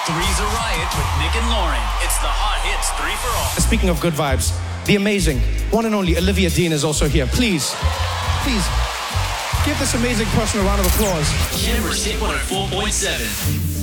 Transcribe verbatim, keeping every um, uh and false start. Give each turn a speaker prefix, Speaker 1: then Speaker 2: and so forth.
Speaker 1: Three's a Riot with Nick and Lauren. It's the Hot Hits three for all.
Speaker 2: Speaking of good vibes, the amazing, one and only Olivia Dean is also here. Please, please, give this amazing person a round of applause.
Speaker 1: Canberra's Hit one oh four point seven.